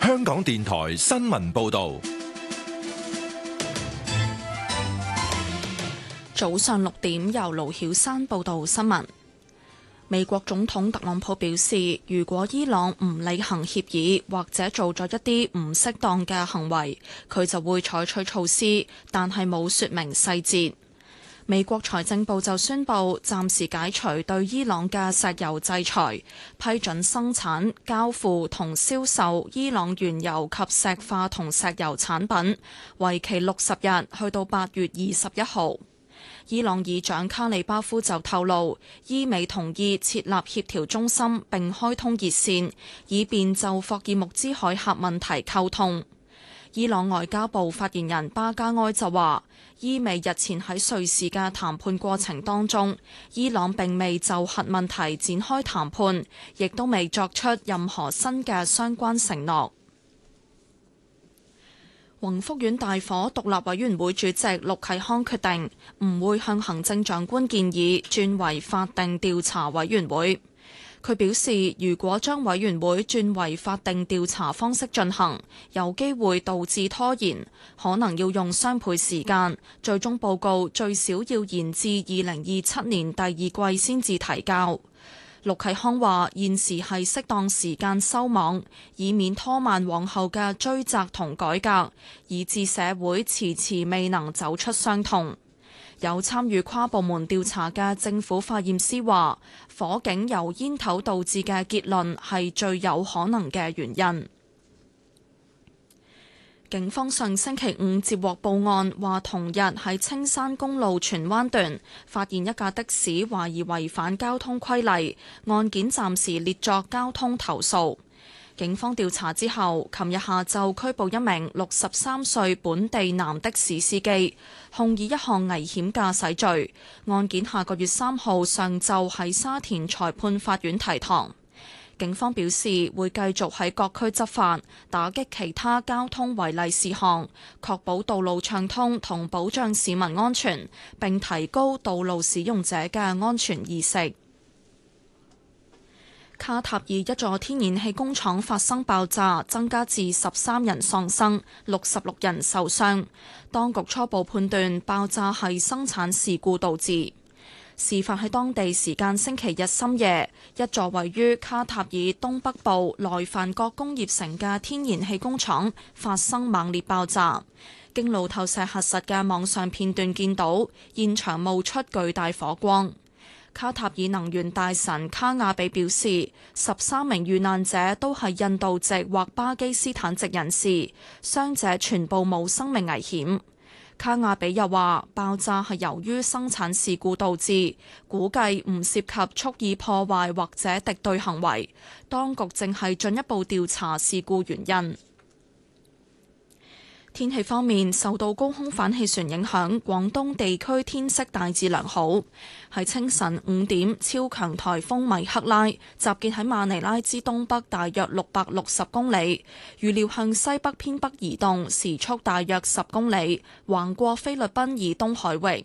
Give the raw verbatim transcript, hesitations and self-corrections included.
香港電台新聞報道。 早上六點，由盧曉珊報道新聞。美國總統特朗普表示，如果伊朗唔履行協議或者做咗一啲唔適當嘅行為，佢就會採取措施，但係冇說明細節。美國財政部就宣布暫時解除對伊朗嘅石油制裁，批准生產、交付同銷售伊朗原油及石化同石油產品，為期六十日，去到八月二十一號。伊朗議長卡里巴夫就透露，伊美同意設立協調中心並開通熱線，以便就霍爾木茲海峽問題溝通。伊朗外交部發言人巴加埃就話，伊美日前喺瑞士嘅談判過程當中，伊朗並未就核問題展開談判，亦都未作出任何新嘅相關承諾。宏福苑大火獨立委員會主席陸啟康決定唔會向行政長官建議轉為法定調查委員會。佢表示，如果將委員會轉為法定調查方式進行，有機會導致拖延，可能要用雙倍時間，最終報告最少要延至二零二七年第二季先至提交。陸啟康話：現時係適當時間收網，以免拖慢往後嘅追責同改革，以致社會遲遲未能走出傷痛。有參與跨部門調查嘅政府化驗師話：火警由煙頭導致嘅結論係最有可能嘅原因。警方上星期五接獲報案，話同日喺青山公路荃灣段發現一架的士懷疑違反交通規例，案件暫時列作交通投訴。警方調查之後，琴日下晝拘捕一名六十三歲本地男的士司機，控以一項危險駕駛罪。案件下個月三號上晝喺沙田裁判法院提堂。警方表示會繼續喺各區執法，打擊其他交通違例事項，確保道路暢通同保障市民安全，並提高道路使用者嘅安全意識。卡塔爾一座天然氣工廠發生爆炸，增加至十三人喪生，六十六人受傷。當局初步判斷爆炸係生產事故導致。事發喺當地時間星期日深夜，一座位於卡塔爾東北部萊凡國工業城嘅天然氣工廠發生猛烈爆炸。經路透社核實嘅網上片段見到，現場冒出巨大火光。卡塔爾能源大臣卡亞比表示，十三名遇難者都係印度籍或巴基斯坦籍人士，傷者全部冇生命危險。卡亞比又話，爆炸係由於生產事故導致，估計唔涉及蓄意破壞或者敵對行為。當局正係進一步調查事故原因。天氣方面，受到高空反氣旋影響，廣東地區天色大致良好。喺清晨五點，超強颱風米克拉集結喺馬尼拉之東北大約六百六十公里，預料向西北偏北移動，時速大約十公里，橫過菲律賓以東海域。